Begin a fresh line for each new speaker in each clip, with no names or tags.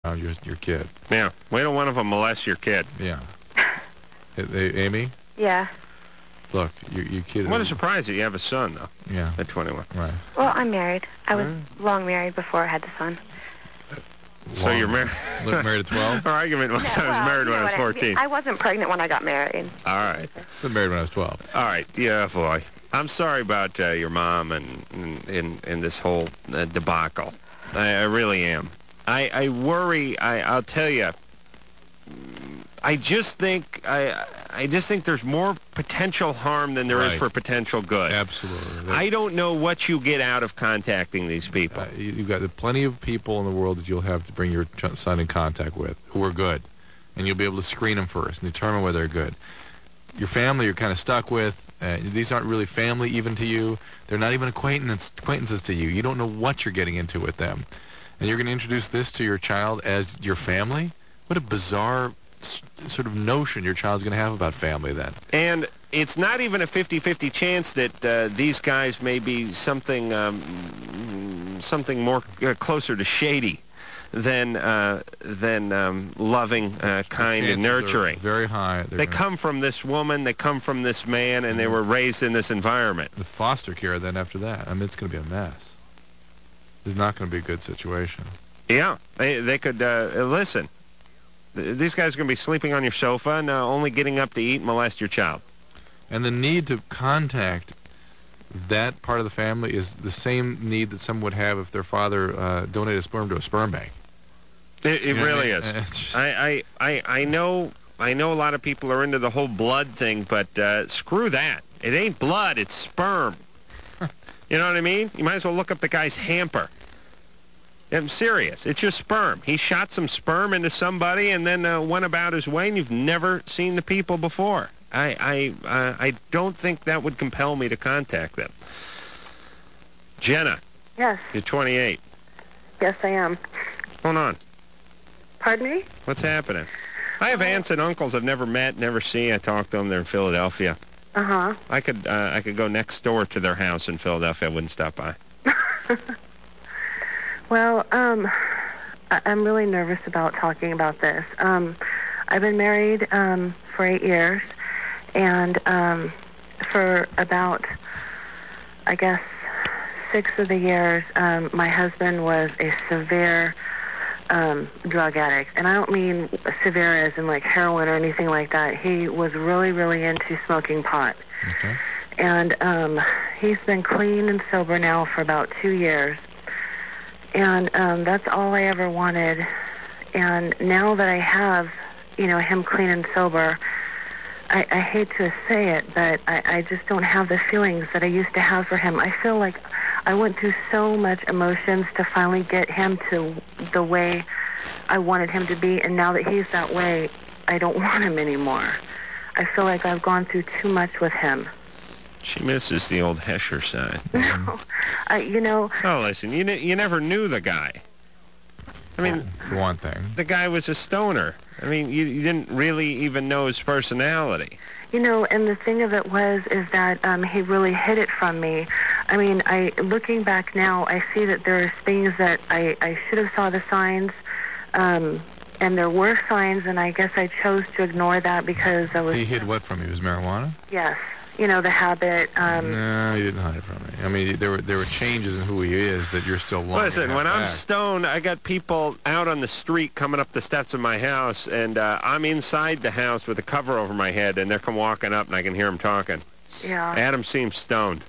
your kid.
Yeah. Wait till one of them molests your kid.
Yeah. Amy?
Yeah.
Look, your kid...
What a surprise that you have a son, though.
Yeah.
At 21.
Right.
Well, I'm married. I was long married before I had the son.
So you're married?
Married at 12?
Our argument was I was married when I was 14.
I wasn't pregnant when I got married.
All right.
Been married when I was 12.
All right. Yeah, boy. I'm sorry about your mom and this whole debacle. I really am. I worry. I'll tell you. I just think there's more potential harm than there is for potential good.
Absolutely.
I don't know what you get out of contacting these people.
You've got plenty of people in the world that you'll have to bring your son in contact with who are good, and you'll be able to screen them first and determine whether they're good. Your family you're kind of stuck with. These aren't really family even to you. They're not even acquaintances to you. You don't know what you're getting into with them. And you're going to introduce this to your child as your family? What a bizarre sort of notion your child's going to have about family then.
And it's not even a 50-50 chance that these guys may be something more closer to shady than loving, kind, and nurturing.
Very high.
They come from this woman, they come from this man, and they were raised in this environment.
The foster care then after that, I mean, it's going to be a mess. It's not going to be a good situation.
Yeah, they could, listen, these guys are going to be sleeping on your sofa and only getting up to eat and molest your child.
And the need to contact that part of the family is the same need that someone would have if their father donated sperm to a sperm bank.
It really is. I know a lot of people are into the whole blood thing, but screw that. It ain't blood, it's sperm. You know what I mean? You might as well look up the guy's hamper. I'm serious. It's just sperm. He shot some sperm into somebody and then went about his way, and you've never seen the people before. I don't think that would compel me to contact them. Jenna.
Yes.
You're 28.
Yes, I am.
Hold on.
Pardon me?
What's happening? I have aunts and uncles I've never met, never seen. I talked to them. They're in Philadelphia.
Uh-huh.
I could go next door to their house in Philadelphia. I wouldn't stop by.
Well, I'm really nervous about talking about this. I've been married for 8 years, and for about, I guess, 6 of the years, my husband was a severe drug addict. And I don't mean severe as in like heroin or anything like that. He was really, really into smoking pot.
Okay.
And he's been clean and sober now for about 2 years. And that's all I ever wanted. And now that I have, him clean and sober, I hate to say it, but I just don't have the feelings that I used to have for him. I feel like I went through so much emotions to finally get him to the way I wanted him to be. And now that he's that way, I don't want him anymore. I feel like I've gone through too much with him.
She misses the old Hesher side.
No,
Oh, listen, you never knew the guy. I mean,
for one thing,
the guy was a stoner. I mean, you didn't really even know his personality.
And the thing of it is that he really hid it from me. I mean, looking back now, I see that there's things that I should have saw the signs, and there were signs, and I guess I chose to ignore that because I was...
He hid what from you? It was marijuana?
Yes. The habit.
No, he didn't hide it from me. I mean, there were changes in who he is that you're still longing.
Listen, when I'm stoned, I got people out on the street coming up the steps of my house, and I'm inside the house with a cover over my head, and they're come walking up, and I can hear them talking.
Yeah.
Adam seems stoned.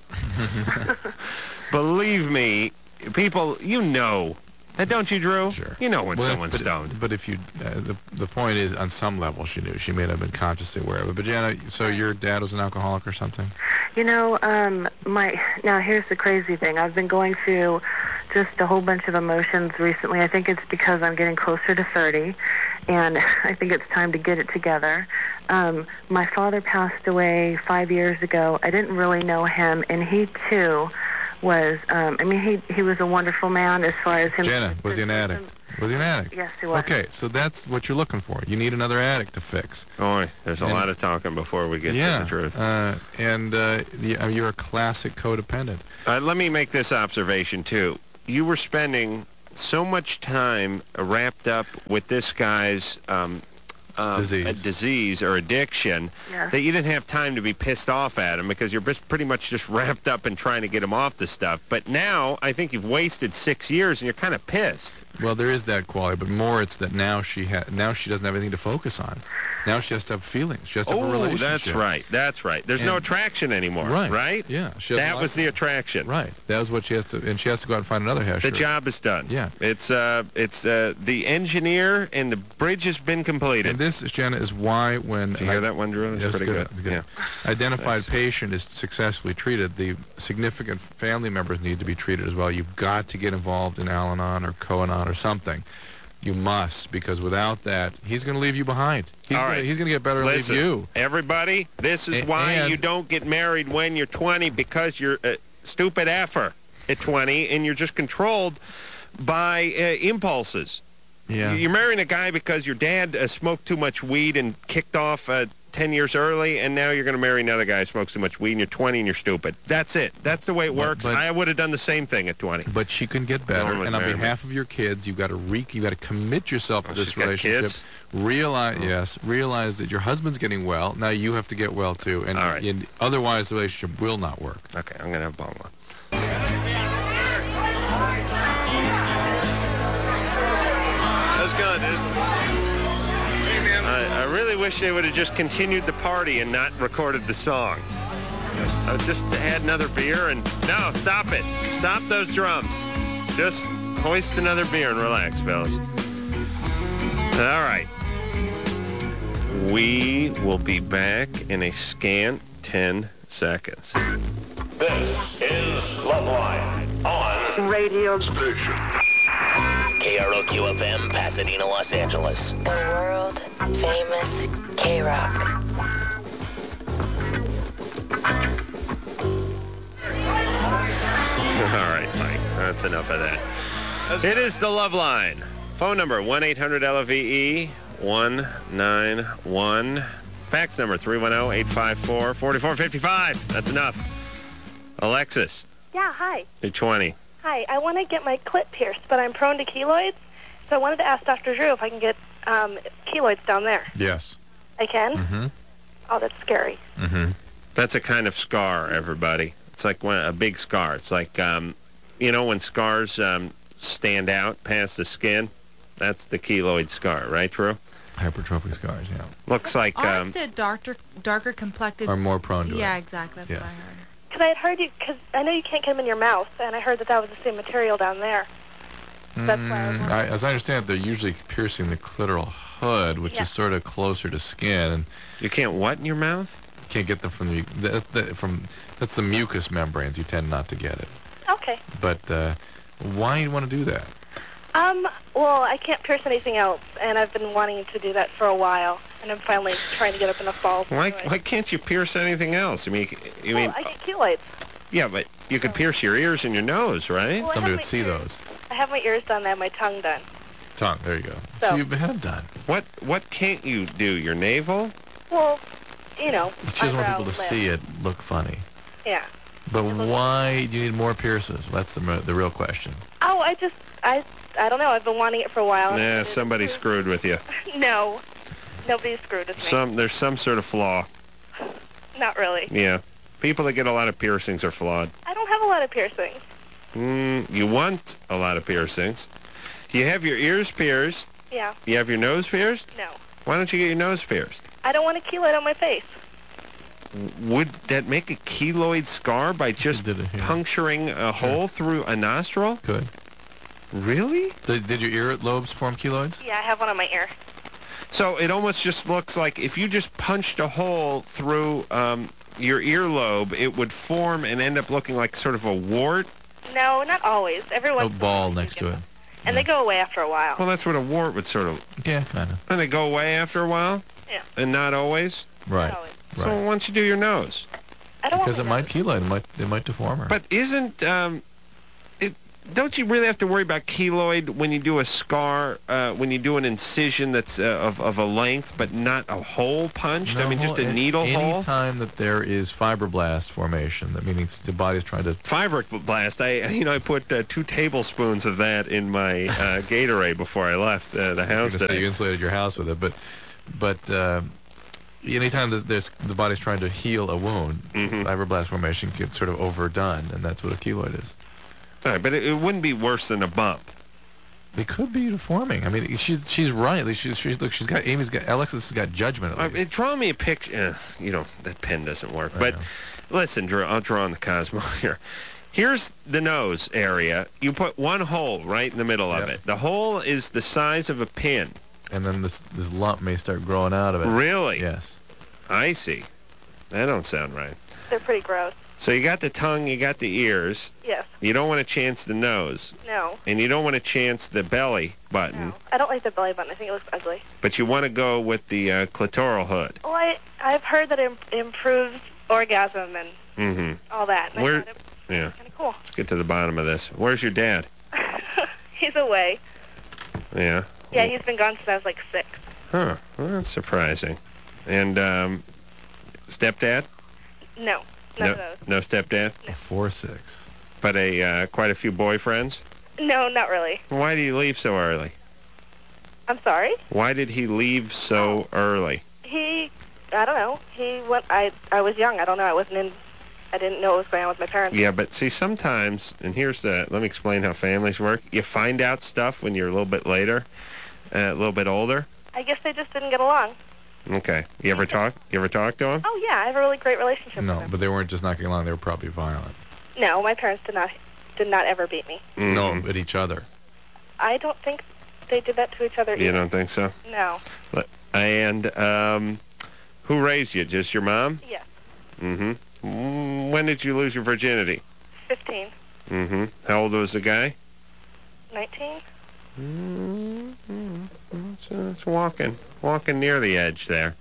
Believe me, people, don't you, Drew?
Sure.
You know when someone's stoned.
But if you, the point is, on some level, she knew. She may not have been consciously aware of it. But Jana, so your dad was an alcoholic or something?
Now here's the crazy thing. I've been going through just a whole bunch of emotions recently. I think it's because I'm getting closer to 30, and I think it's time to get it together. My father passed away 5 years ago. I didn't really know him, and he too was, he was a wonderful man as far as him.
Jenna, was he an addict? Was he an addict?
Yes, he was.
Okay, so that's what you're looking for. You need another addict to fix.
Boy, there's a lot of talking before we get to the truth.
You're a classic codependent.
Let me make this observation, too. You were spending so much time wrapped up with this guy's disease or addiction that you didn't have time to be pissed off at him because you're pretty much just wrapped up in trying to get him off the stuff. But now I think you've wasted 6 years and you're kind of pissed.
Well, there is that quality, but more it's that now she doesn't have anything to focus on. Now she has to have feelings. She has to have a relationship.
That's right. That's right. There's no attraction anymore. Right?
Yeah.
That was the attraction.
Right. That was what she has to, and she has to go out and find another hasher.
The job is done.
Yeah.
It's the engineer and the bridge has been completed.
And this, Jenna, is why when...
Did you hear that one, Drew? That's pretty good.
Yeah. Identified patient is successfully treated. The significant family members need to be treated as well. You've got to get involved in Al-Anon or Ko-Anon or something. You must, because without that, he's going to leave you behind. He's going to get better and leave you.
Everybody, this is why you don't get married when you're 20, because you're a stupid effer at 20, and you're just controlled by impulses.
Yeah.
You're marrying a guy because your dad smoked too much weed and kicked off 10 years early, and now you're going to marry another guy who smokes too much weed, and you're 20 and you're stupid. That's it. That's the way it works. I would have done the same thing at 20.
But she can get better, and on behalf of your kids, you've got to commit yourself to this relationship.
Kids?
Realize that your husband's getting well. Now you have to get well too, and otherwise the relationship will not work.
Okay, I'm going to have bone one. That's good, dude. I really wish they would have just continued the party and not recorded the song. I would just add another beer and... No, stop it. Stop those drums. Just hoist another beer and relax, fellas. All right. We will be back in a scant 10 seconds.
This is Loveline on
radio
station. KROQ-FM, Pasadena, Los Angeles.
The world-famous K-Rock.
All right, Mike. That's enough of that. It is the Love Line. Phone number, 1-800-LOVE, 191. Fax number, 310-854-4455. That's enough. Alexis.
Yeah, hi.
You're 20.
Hi, I want to get my clit pierced, but I'm prone to keloids, so I wanted to ask Dr. Drew if I can get keloids down there.
Yes.
I can?
Mm-hmm.
Oh, that's scary.
Mm-hmm.
That's a kind of scar, everybody. It's like a big scar. It's like, when scars stand out past the skin, that's the keloid scar, right, Drew?
Hypertrophic scars, yeah.
Looks like...
Aren't the darker complected...
Are more prone to it.
Yeah, exactly. That's what I heard.
Because I had heard because I know you can't get them in your mouth, and I heard that was the same material down there. So that's why I was wondering.
As I understand it, they're usually piercing the clitoral hood, which is sort of closer to skin. And
you can't what in your mouth?
You can't get them from that's the mucous membranes. You tend not to get it.
Okay.
But why do you want to do that?
Well, I can't pierce anything else, and I've been wanting to do that for a while, and I'm finally trying to get up enough balls.
Why can't you pierce anything else? I mean,
I get keloids.
Yeah, but you could pierce your ears and your nose, right?
Well,
somebody would see those.
I have my ears done. I have my tongue done.
Tongue, there you go. So you've had done.
What can't you do? Your navel?
Well,
She doesn't want people to see it look funny.
Yeah.
But why do you need more piercings? That's the real question.
Oh, I don't know. I've been wanting it for a while.
Yeah, somebody screwed with you.
No. Nobody screwed with me.
There's some sort of flaw.
Not really.
Yeah. People that get a lot of piercings are flawed.
I don't have a lot of piercings.
You want a lot of piercings. You have your ears pierced.
Yeah.
You have your nose pierced?
No.
Why don't you get your nose pierced?
I don't want a keloid on my face.
Would that make a keloid scar by just puncturing a hole through a nostril?
Could.
Really?
Did your ear lobes form keloids?
Yeah, I have one on my ear.
So it almost just looks like if you just punched a hole through your earlobe, it would form and end up looking like sort of a wart?
No, not always. Everyone.
A ball next to it.
And they go away after a while.
Well, that's what a wart would sort of...
Yeah, kind of.
And they go away after a while?
Yeah.
And not always?
Right.
Not always.
So why don't you do your nose?
I don't
because
want
it might keloid. It might deform her.
But isn't... don't you really have to worry about keloid when you do a scar, when you do an incision that's of a length but not a hole punched?
No,
I mean, just a needle hole?
Any time that there is fibroblast formation, that means the body's trying to...
Fibroblast. I put 2 tablespoons of that in my Gatorade before I left the house today.
You insulated your house with it, but anytime the body's trying to heal a wound, fibroblast formation gets sort of overdone, and that's what a keloid is.
All right, but it wouldn't be worse than a bump.
They could be deforming. I mean, she's right. Alexis has got judgment at least.
Draw me a picture. That pen doesn't work. But listen, Drew, I'll draw on the Cosmo here. Here's the nose area. You put one hole right in the middle of it. The hole is the size of a pin.
And then this lump may start growing out of it.
Really?
Yes.
I see. That don't sound right.
They're pretty gross.
So you got the tongue, you got the ears.
Yes.
You don't want to chance the nose.
No.
And you don't want to chance the belly button.
No. I don't like the belly button. I think it looks ugly.
But you want to go with the clitoral hood.
Well, I've heard that it improves orgasm and all that. And I thought it was kind of cool.
Let's get to the bottom of this. Where's your dad?
He's away.
Yeah.
Yeah, he's been gone since I was like 6.
Huh. Well, that's surprising. And stepdad?
No. None of those.
No stepdad?
No.
4-6.
But quite a few boyfriends?
No, not really.
Why did he leave so early?
I'm sorry?
Why did he leave so early?
I don't know. He went, I was young. I don't know. I didn't know what was going on with my parents.
Yeah, but see, sometimes, and let me explain how families work. You find out stuff when you're a little bit later, a little bit older.
I guess they just didn't get along.
Okay. You ever talk to him?
Oh, yeah. I have a really great relationship with
No,
him.
but they weren't just not getting along. They were probably violent.
No, my parents did not ever beat me.
No, at each other.
I don't think they did that to each other either.
You don't think so?
No.
And who raised you? Just your mom?
Yes.
When did you lose your virginity?
15.
How old was the guy?
19.
It's walking near the edge there.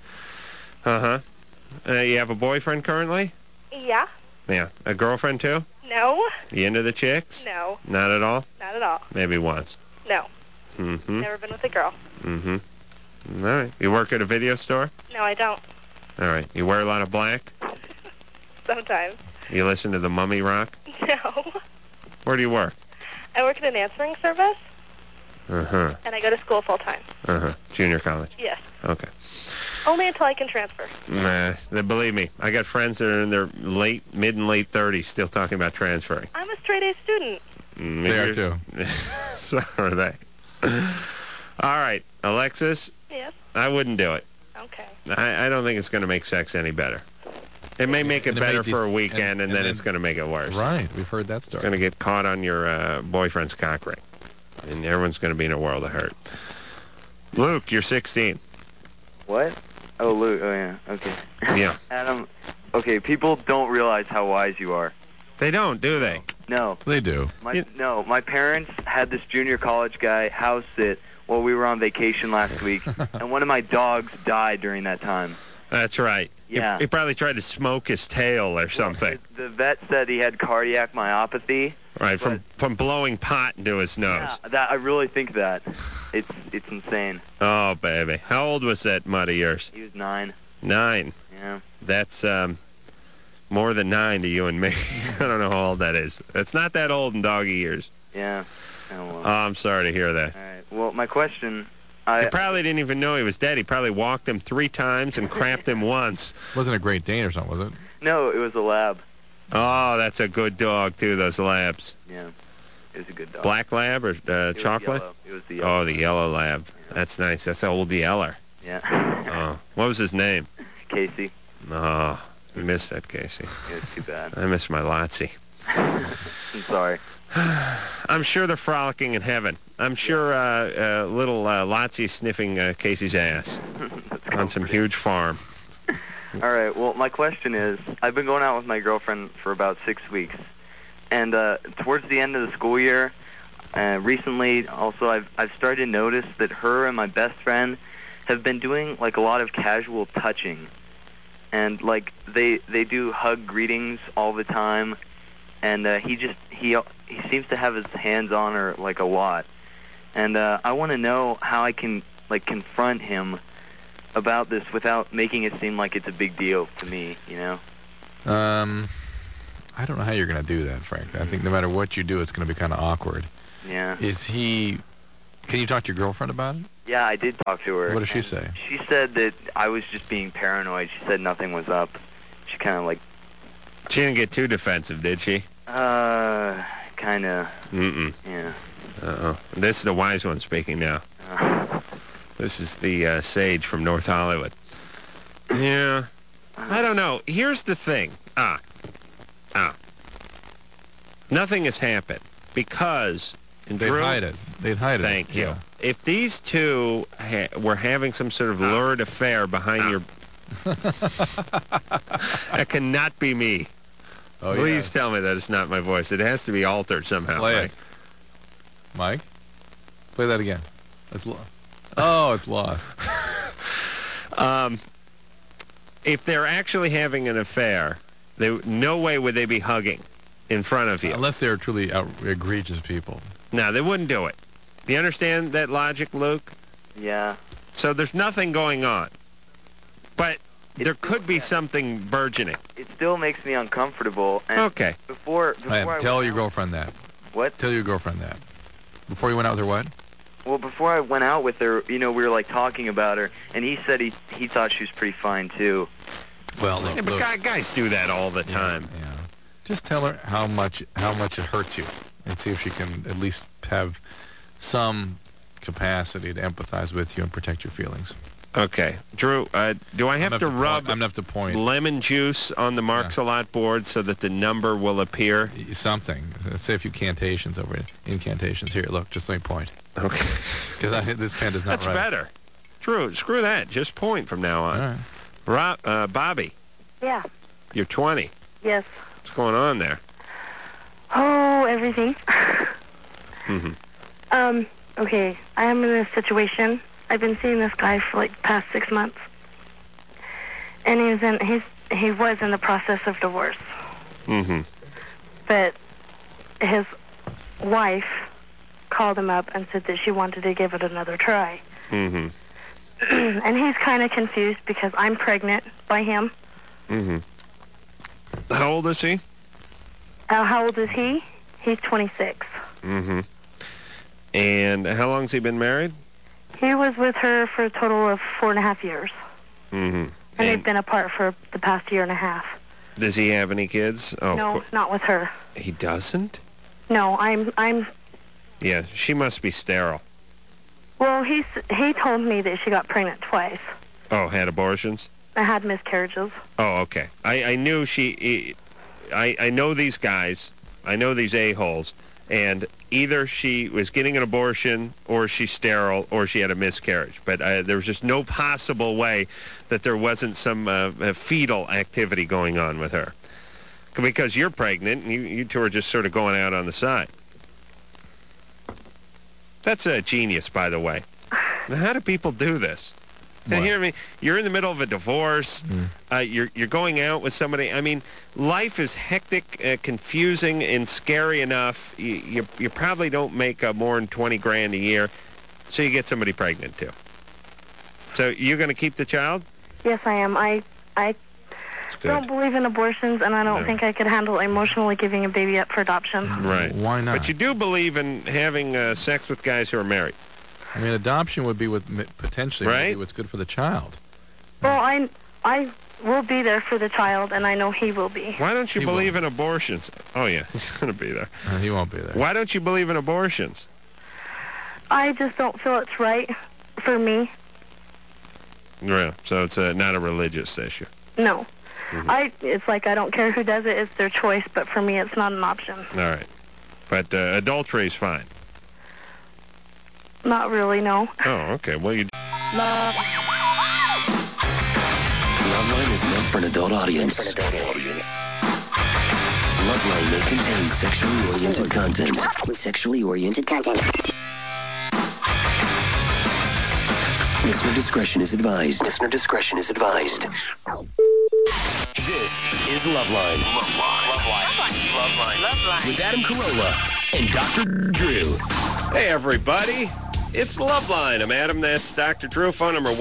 You have a boyfriend currently?
Yeah.
Yeah. A girlfriend too?
No.
You into the chicks?
No.
Not at all?
Not at all.
Maybe once.
No. Never been with a girl.
All right. You work at a video store?
No, I don't.
All right. You wear a lot of black?
Sometimes.
You listen to the Mummy Rock?
No.
Where do you work?
I work at an answering service. And I go to school full time.
Junior college?
Yes.
Okay.
Only until I can transfer.
Believe me, I got friends that are in their mid and late 30s still talking about transferring.
I'm a straight-A student.
They are too.
So are they. All right, Alexis.
Yes.
I wouldn't do it.
Okay.
I don't think it's going to make sex any better. It may make it better for a weekend, and then it's going to make it worse.
Right. We've heard that story.
It's going to get caught on your boyfriend's cock ring, and everyone's going to be in a world of hurt. Luke, you're 16.
What? Oh, Luke. Oh, yeah. Okay.
Yeah.
Adam, okay, people don't realize how wise you are.
They don't, do they?
No.
They do.
My parents had this junior college guy house sit while we were on vacation last week, and one of my dogs died during that time.
That's right.
Yeah.
He probably tried to smoke his tail or something.
The vet said he had cardiac myopathy.
Right, from blowing pot into his nose.
Yeah, I really think that. It's insane.
Oh, baby. How old was that mutt of yours?
He was 9.
9?
Yeah.
That's more than 9 to you and me. I don't know how old that is. It's not that old in doggy years.
Yeah. Oh, well.
I'm sorry to hear that.
All right. Well, my question...
He probably didn't even know he was dead. He probably walked him 3 times and crapped him once.
Wasn't a Great Dane or something, was it?
No, it was a lab.
Oh, that's a good dog, too, those labs.
Yeah, it was a good dog.
Black lab or chocolate?
It was the yellow.
Oh, the yellow lab. Yeah. That's nice. That's old Yeller.
Yeah.
Oh, what was his name?
Casey.
Oh, I miss that Casey.
It was too bad.
I miss my Lotsie.
I'm sorry.
I'm sure they're frolicking in heaven. I'm sure little Lottie's sniffing Casey's ass on some huge farm.
All right. Well, my question is, I've been going out with my girlfriend for about 6 weeks, and towards the end of the school year, recently also I've started to notice that her and my best friend have been doing like a lot of casual touching, and like they do hug greetings all the time, and he he seems to have his hands on her like a lot. And I want to know how I can like confront him about this without making it seem like it's a big deal to me, you know?
I don't know how you're going to do that, Frank. I think no matter what you do, it's going to be kind of awkward.
Yeah.
Can you talk to your girlfriend about it?
Yeah, I did talk to her.
What did she say?
She said that I was just being paranoid. She said nothing was up. She kind of like...
She didn't get too defensive, did she?
Kind of.
Mm-mm.
Yeah.
Uh-oh. This is the wise one speaking now. This is the sage from North Hollywood. Yeah. I don't know. Here's the thing. Nothing has happened because...
They'd hide it. They'd hide it.
Thank you.
Yeah.
If these two were having some sort of lurid affair behind your... That cannot be me.
Oh,
Please tell me that it's not my voice. It has to be altered somehow.
Play it. Mike? Play that again. It's lost.
If they're actually having an affair, no way would they be hugging in front of you.
Unless they're truly egregious people.
No, they wouldn't do it. Do you understand that logic, Luke?
Yeah.
So there's nothing going on. But there could be something burgeoning.
It still makes me uncomfortable. And
Okay.
Before
Tell your girlfriend that.
What?
Tell your girlfriend that. Before you went out with her, what?
Well, before I went out with her, we were like talking about her, and he said he thought she was pretty fine too.
Well, look,
Yeah, but guys do that all the time.
Yeah. Just tell her how much it hurts you, and see if she can at least have some capacity to empathize with you and protect your feelings.
Okay. Drew, do I have to rub
I'm going to have to point.
lemon juice on the Marks-a-Lot board so that the number will appear?
Something. Say a few incantations over it. Incantations. Here, look, just let me point.
Okay.
Because this pen does not
That's
write.
better. Drew, screw that. Just point from now on.
All right.
Bobby,
Yeah.
you're 20.
Yes.
What's going on there?
Oh, everything.
Mm-hmm.
Okay. I am in a situation. I've been seeing this guy for like the past 6 months. And he was in the process of divorce.
Mm-hmm.
But his wife called him up and said that she wanted to give it another try.
Mm-hmm.
And he's kind of confused because I'm pregnant by him.
Mm-hmm. How old is he?
How old is he? He's 26.
Mm-hmm. And how long's he been married?
He was with her for a total of 4.5 years.
Mm-hmm.
And they've been apart for the past year and a half.
Does he have any kids? Oh,
No, not with her.
He doesn't?
No, I'm...
Yeah, she must be sterile.
Well, he told me that she got pregnant twice.
Oh, had abortions?
I had miscarriages.
Oh, okay. I knew I know these guys. I know these a-holes. And either she was getting an abortion, or she's sterile, or she had a miscarriage. But there was just no possible way that there wasn't some fetal activity going on with her. Because you're pregnant, and you two are just sort of going out on the side. That's a genius, by the way. Now, how do people do this? You hear me? You're in the middle of a divorce. You're going out with somebody. I mean, life is hectic, confusing, and scary enough. You probably don't make more than $20,000 a year, so you get somebody pregnant too. So you're going to keep the child?
Yes, I am. I don't believe in abortions, and I don't think I could handle emotionally giving a baby up for adoption.
Right.
Why not?
But you do believe in having sex with guys who are married.
I mean, adoption would be potentially
Right?
what's good for the child.
Well, I will be there for the child, and I know he will be.
Why don't you
He
believe in abortions? Oh, yeah, he's going to be there.
He won't be there.
Why don't you believe in abortions?
I just don't feel it's right for me.
Yeah, so it's not a religious issue.
No. It's like I don't care who does it. It's their choice, but for me, it's not an option.
All right. But adultery is fine.
Not really, no.
Oh, okay. Well, you...
Loveline is meant for an adult audience. Loveline may contain sexually oriented content. Listener discretion is advised. This is Loveline. Loveline. With Adam Carolla and Dr. Drew.
Hey, everybody. It's Loveline. I'm Adam. That's Dr. Drew. Phone number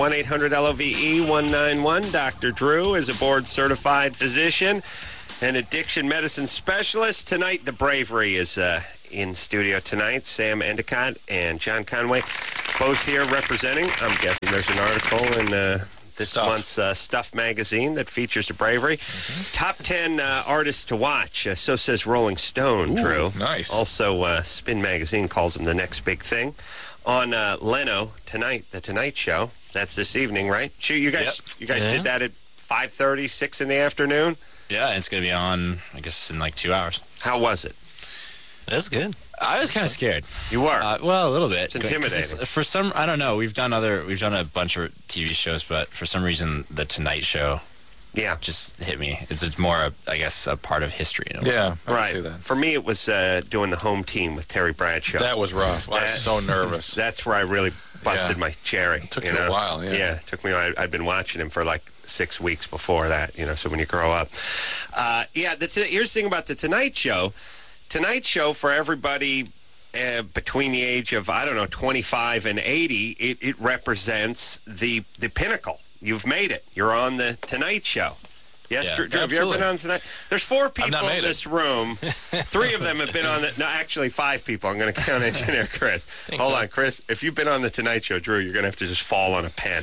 1-800-LOVE-191. Dr. Drew is a board-certified physician and addiction medicine specialist. Tonight, the Bravery is in studio tonight. Sam Endicott and John Conway, both here representing. I'm guessing there's an article in this month's Stuff magazine that features the Bravery. Mm-hmm. Top 10 artists to watch. So says Rolling Stone, Drew.
Nice.
Also, Spin magazine calls him the next big thing. On Leno tonight, The Tonight Show. That's this evening, right? You guys did that at 5:30, 6 in the afternoon?
Yeah, it's going to be on, I guess, in like 2 hours.
How was it?
That's good. I was kind of scared.
You were?
Well, a little bit.
It's intimidating.
For some, I don't know. We've done a bunch of TV shows, but for some reason, The Tonight Show just hit me. It's more, I guess, a part of history. In a way.
Yeah, I
right.
see that.
For me, it was doing the home team with Terry Bradshaw.
That was rough. I was so nervous.
That's where I really busted my cherry.
It took you a while, yeah.
Yeah, it took me. I'd been watching him for like 6 weeks before that, so when you grow up. Here's the thing about The Tonight Show. Tonight Show, for everybody between the age of, 25 and 80, it represents the pinnacle. You've made it. You're on The Tonight Show. Yes, Drew, have you ever been on Tonight? There's 4 people in this room. 3 of them have been on no, actually 5 people. I'm going to count Engineer Chris. Hold on, Chris. If you've been on The Tonight Show, Drew, you're going to have to just fall on a pen.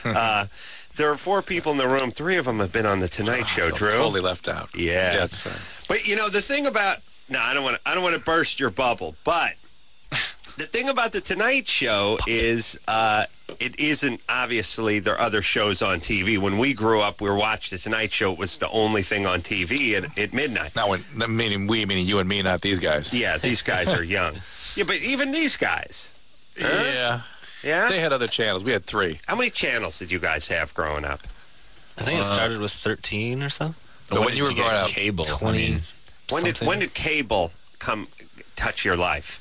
There are 4 people in the room. 3 of them have been on The Tonight Show, Drew.
Totally left out.
Yeah. But, the thing about... No, I don't want to burst your bubble, but the thing about The Tonight Show is it isn't, obviously, there are other shows on TV. When we grew up, we watched The Tonight Show. It was the only thing on TV at midnight.
Now, meaning you and me, not these guys.
Yeah, these guys are young. Yeah, but even these guys.
Yeah.
Yeah?
They had other channels. We had 3.
How many channels did you guys have growing up?
I think it started with 13 or so.
But when you were growing up,
cable, 20...
When did cable come touch your life?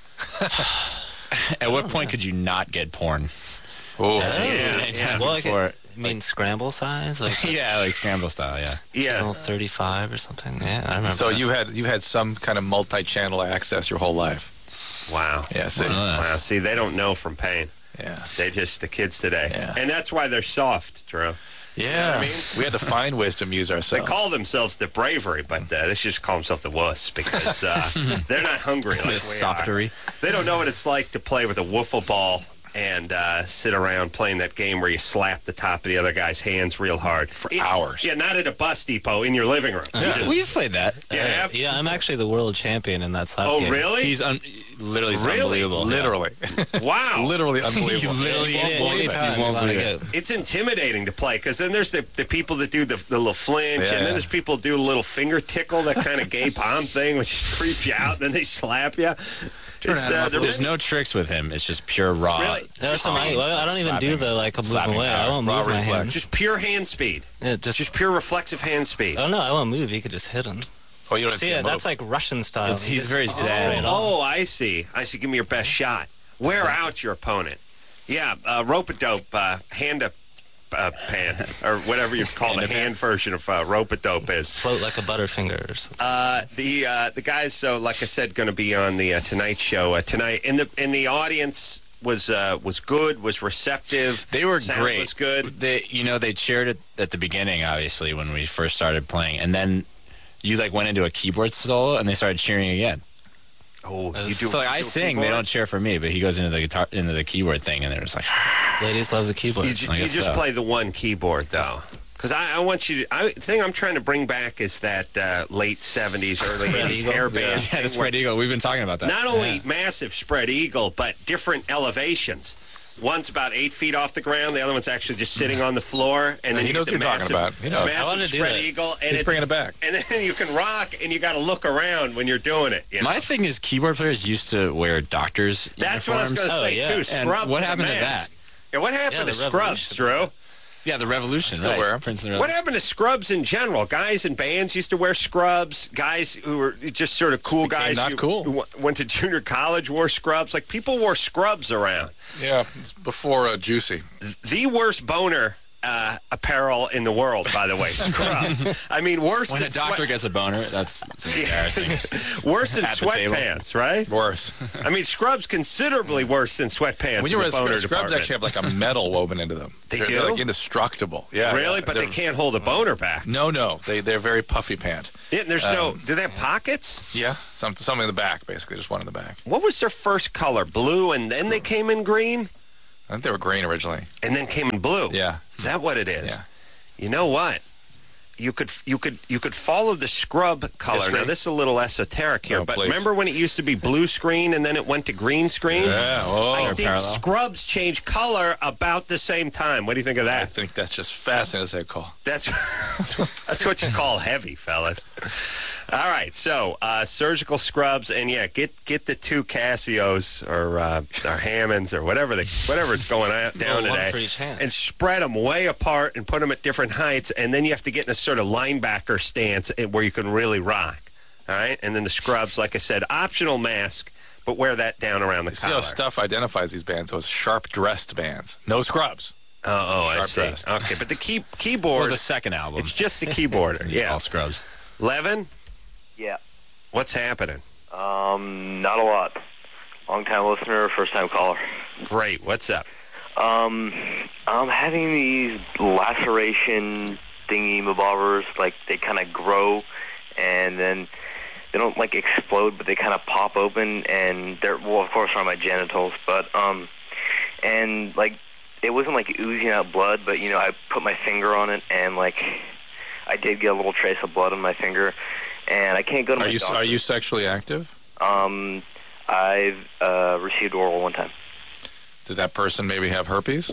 At what point could you not get porn?
Oh,
yeah. Well, you mean scramble size? Like scramble style, yeah. Channel 35 or something. Yeah, I remember.
So you had some kind of multi-channel access your whole life.
Wow.
Yeah, see.
Wow, see, they don't know from pain.
Yeah.
The kids today.
Yeah.
And that's why they're soft, Drew.
Yeah,
you know what I mean?
We had to find ways to amuse ourselves.
They call themselves the Bravery, but they should just call themselves the Wuss because they're not hungry like we
softery.
are. They don't know what it's like to play with a wiffle ball and sit around playing that game where you slap the top of the other guy's hands real hard.
For hours.
Yeah, not at a bus depot, in your living room.
We've played that.
Yeah,
I'm actually the world champion in that slap game.
Oh, really?
He's literally unbelievable.
Literally.
Wow.
Literally unbelievable.
You won't believe it.
It's intimidating to play because then there's the people that do the little flinch, and then there's people that do a little finger tickle, that kind of gay palm thing, which creeps you out, and then they slap you.
There's no tricks with him. It's just pure raw.
Really?
I don't even do the a move away. I won't move my hand.
Just pure hand speed.
Yeah,
just pure reflexive hand speed.
Oh no, I won't move. You could just hit him.
Oh, you don't
see it? That's like Russian style. He's very zen.
Oh, I see. Give me your best shot. Wear out your opponent. Yeah, rope-a-dope, hand-pan, or whatever you call the hand version of rope-a-dope is.
Float like a butterfinger or something.
The guys, so like I said, going to be on the Tonight Show tonight. And the audience was good, was receptive.
They were
Sound
great.
Was good.
They cheered it at the beginning, obviously, when we first started playing, and then you went into a keyboard solo, and they started cheering again.
Oh, you do.
So I sing,
keyboard?
they don't cheer for me, but he goes into the keyboard thing, and they're just like, ladies love the keyboard.
You just play the one keyboard though. Because I want you to... the thing I'm trying to bring back is that late 70s, early 80s hair band.
Yeah, the spread eagle. We've been talking about that.
Not only massive spread eagle, but different elevations. One's about 8 feet off the ground. The other one's actually just sitting on the floor. And then
he knows what you're talking about. He knows.
Massive spread eagle. And
he's bringing it back.
And then you can rock, and you got to look around when you're doing it. You know?
My thing is keyboard players used to wear doctors'
That's
uniforms.
What I was going to say, too. Scrubs.
And what happened to that?
Yeah, what happened to Scrubs, Drew?
Yeah, the Revolution.
Still wear them.
What happened to scrubs in general? Guys in bands used to wear scrubs. Guys who were just sort of cool guys who went to junior college wore scrubs. Like, people wore scrubs around.
Yeah, it's before Juicy.
The worst boner apparel in the world, by the way. Scrubs. I mean, worse
when
than
a doctor gets a boner, that's embarrassing.
Worse than
At the table.
sweatpants, right?
Worse.
I mean, scrubs considerably worse than sweatpants.
When you
in
wear
the boner
scrubs,
department.
actually have like a metal woven into them.
They're
They're like indestructible. Yeah.
Really?
Yeah.
But they can't hold a boner back.
No. They're very puffy pant.
Yeah, there's no. Do they have pockets?
Yeah. Something in the back, basically, just one in the back.
What was their first color? Blue, and then they came in green,
I think they were green originally.
and then came in blue.
Yeah.
Is that what it is?
Yeah.
You know what? You could follow the scrub color.
History?
Now this is a little esoteric here,
Oh,
but
please.
remember when it used to be blue screen and then it went to green screen?
Yeah. Oh,
I think
parallel.
scrubs change color about the same time. What do you think of
I
that?
think that's just fascinating as they call.
That's what you call heavy, fellas. All right, so surgical scrubs, and yeah, get the 2 Casios or Hammonds or whatever it's going down
one
today,
for each hand.
and spread them way apart and put them at different heights, and then you have to get in a sort of linebacker stance where you can really rock. All right, and then the scrubs, like I said, optional mask, but wear that down around the
You see
collar.
how Stuff identifies these bands? Those sharp-dressed bands. No scrubs.
Oh, I
Sharp
see.
dressed.
Okay, but the keyboard,
Well, the second album.
it's just the keyboard. Yeah,
All Scrubs.
Levin,
Yeah.
what's happening?
Not a lot. Long-time listener, first-time caller.
Great. What's up?
I'm having these laceration thingy-mabobbers, like they kind of grow, and then they don't like explode, but they kind of pop open, and they're, well, of course, on my genitals, but and like it wasn't like oozing out blood, but you know, I put my finger on it, and like I did get a little trace of blood on my finger, and I can't go to my doctor.
Are you sexually active?
I've received oral one time.
Did that person maybe have herpes?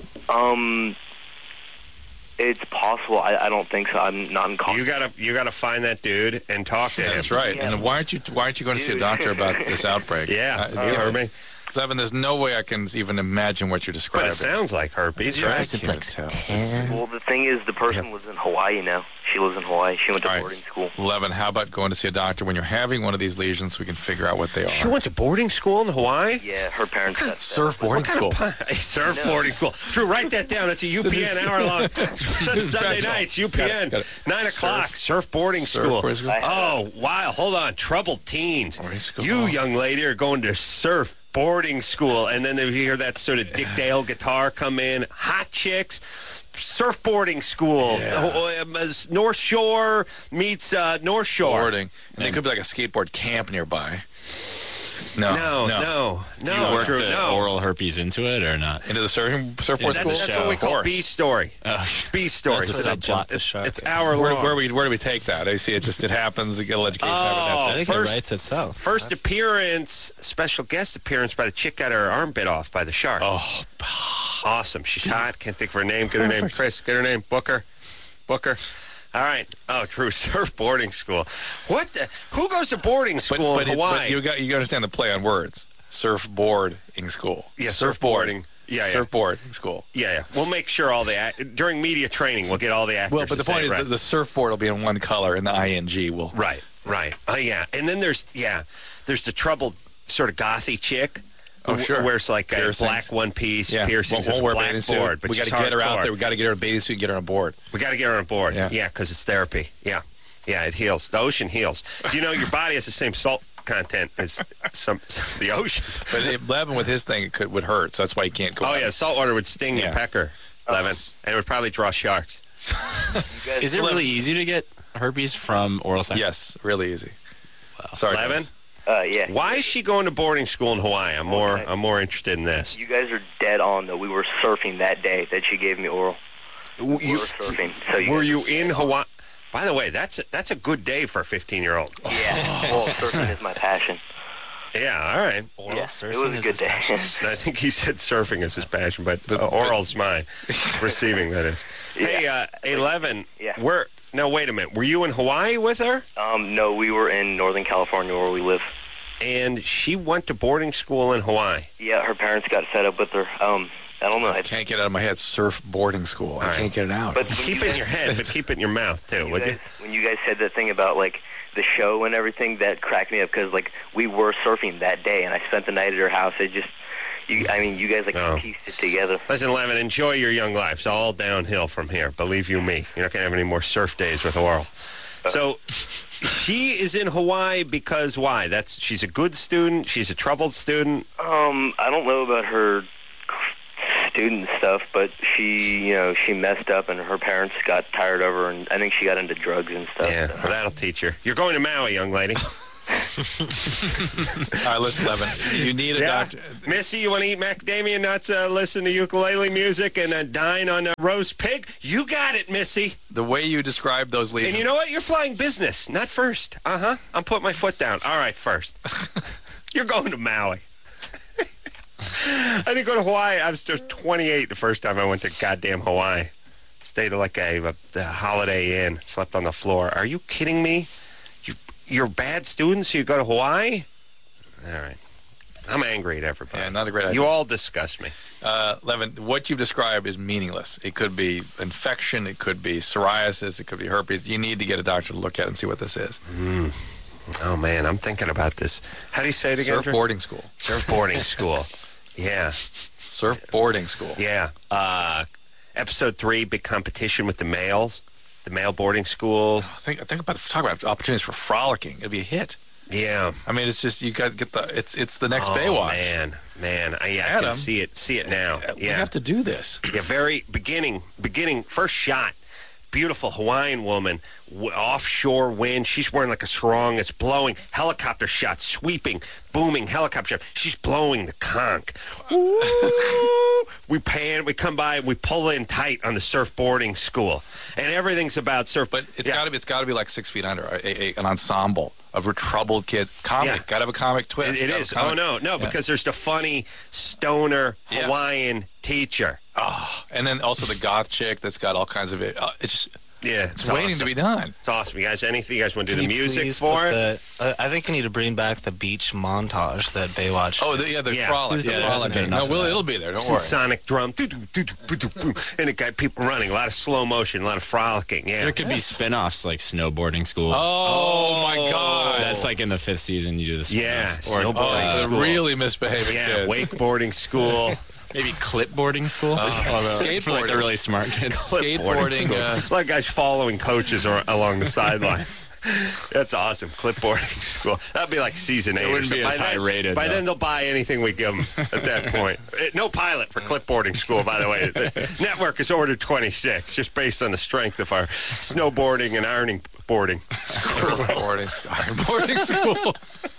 It's possible. I don't think so. I'm not in contact.
You gotta find that dude and talk to him.
That's right.
Yeah.
And why aren't you going to see a doctor about this outbreak?
Yeah, you heard me.
Evan, there's no way I can even imagine what you're
But
describing.
it sounds like herpes,
Yeah,
right?
I can't tell.
Well, the thing is, the person lives in Hawaii now. She lives in Hawaii. She went to
All right.
boarding school.
Levin, how about going to see a doctor when you're having one of these lesions so we can figure out what they are?
She went to boarding school in Hawaii?
Yeah, her parents got
Surf boarding school.
Surf boarding school. Drew, write that down. That's a UPN hour-long. Sunday nights, UPN,
Got it.
9 o'clock, surf boarding school.
boarding school.
Oh, wow. Hold on. Troubled teens.
Boarding school.
You, young lady, are going to surf boarding school. And then you hear that sort of Dick Dale guitar come in. Hot chicks. Surfboarding school. North Shore meets North Shore.
Boarding. And there could be like a skateboard camp nearby. No.
Do you work
Drew,
the
no.
oral herpes into it or not?
Into the surfboard
That's,
school?
that's what we call
Of course.
B story. B story.
That's a subplot to show.
It's hour
Where
long.
do we take that? I see it happens. A little education.
Oh,
That's
I
it.
think it writes itself.
First appearance, special guest appearance by the chick got her arm bit off by the shark.
Oh,
Awesome. She's hot. Can't think of her name. Get her name, Chris. Get her name, Booker. All right. Oh, Drew, surf boarding school. What the? Who goes to boarding school in Hawaii?
But you understand the play on words. Surfboarding school.
Yeah,
surfboarding.
Yeah.
Surfboarding school.
Yeah. We'll make sure all the during media training we'll get all the actors.
Well, but the
to
point
say
is
it right.
that the surfboard will be in one color and the ing will.
Right. Oh yeah. And then there's the troubled sort of gothy chick.
Oh, sure.
Who wears like a
Piercings.
black one piece,
Yeah.
piercings,
Won't
as a
wear
black
bathing suit.
board. But
We got to
she's
get her out
hardcore.
there. We got to get her in a bathing suit and get her on board.
We got to get her on board.
Yeah.
Yeah, because it's therapy. Yeah, it heals. The ocean heals. Do you know your body has the same salt content as the ocean?
But Levin with his thing would hurt, so that's why he can't go.
Oh
out.
yeah, salt water would sting your pecker, Levin, and it would probably draw sharks.
Is it really easy to get herpes from oral sex?
Yes, really easy. Wow. Sorry,
Levin.
guys.
Yeah.
Why is she going to boarding school in Hawaii? I'm more interested in this.
You guys are dead on, though. We were surfing that day that she gave me oral. We were surfing. So
were you in Hawaii? By the way, that's a good day for a 15-year-old.
Yeah. Well, surfing is my passion.
Yeah, all right.
Yeah, it was a good day.
I think he said surfing is his passion, but oral's mine. Receiving, that is.
Yeah.
Hey, Levin,
Yeah.
now, wait a minute. Were you in Hawaii with her?
No, we were in Northern California where we live.
And she went to boarding school in Hawaii.
Yeah, her parents got fed up with her. I don't know.
I can't get it out of my head. Surf boarding school. I can't get it out.
But
keep it in your head, but keep it in your mouth, too, would you?
When you guys said that thing about, like, the show and everything, that cracked me up because, like, we were surfing that day, and I spent the night at her house. It You guys pieced it together.
Listen, Levin, enjoy your young life. It's all downhill from here. Believe you me. You're not going to have any more surf days with Oral. So she is in Hawaii because why? She's a good student. She's a troubled student.
I don't know about her student stuff, but she messed up, and her parents got tired of her, and I think she got into drugs and stuff.
Yeah, well, that'll teach her. You're going to Maui, young lady.
All right, listen, Levin. You need a doctor.
Missy, you want to eat macadamia nuts, listen to ukulele music, and dine on a roast pig? You got it, Missy.
The way you describe those leaves.
And you know what? You're flying business, not first. I'm putting my foot down. All right, first. You're going to Maui. I didn't go to Hawaii. I was just 28 the first time I went to goddamn Hawaii. Stayed at like a Holiday Inn. Slept on the floor. Are you kidding me? You're bad students, so you go to Hawaii? All right. I'm angry at everybody.
Yeah, not a great idea.
You all disgust me.
Levin, what you've described is meaningless. It could be infection. It could be psoriasis. It could be herpes. You need to get a doctor to look at it and see what this is.
Oh, man, I'm thinking about this. How do you say it again?
Surf boarding school.
Surf boarding school. Yeah.
Surf boarding school.
Yeah. Episode 3, big competition with the males. The male boarding school.
Talk about opportunities for frolicking. It'd be a hit.
Yeah.
I mean, it's just you got to get it's the next Baywatch.
Man. I can see it now.
We have to do this.
Yeah, very beginning, first shot. Beautiful Hawaiian woman, offshore wind. She's wearing like a sarong. It's blowing. Helicopter shot, sweeping, booming helicopter shot. She's blowing the conch. Ooh. We pan, we come by, we pull in tight on the surfboarding school, and everything's about surf.
But it's got to be like 6 Feet Under, an ensemble of troubled kids. Comic, got to have a comic twist.
It is. Oh no, because there's the funny stoner Hawaiian teacher.
Oh, and then also the goth chick that's got all kinds of it. It's waiting to be done.
It's awesome. You guys, anything you guys want to do the music for it?
I think you need to bring back the beach montage that Baywatch.
Oh, the frolic. It'll be there. Don't worry.
Sonic drum, and it got people running. A lot of slow motion, a lot of frolicking. Yeah,
there could be spin-offs like snowboarding school.
Oh my God,
that's like in the 5th season. You do this.
Yeah, snowboarding school.
The really misbehaving kids.
Wakeboarding school.
Maybe clipboarding school?
Skateboarding.
For like the really smart kids.
Skateboarding.
A lot of guys following coaches along the sideline. That's awesome. Clipboarding school. That'd be like season 8.
It wouldn't be as high rated.
By then, they'll buy anything we give them at that point. No pilot for clipboarding school, by the way. The network has ordered 26, just based on the strength of our snowboarding and ironing boarding school.
Boarding school.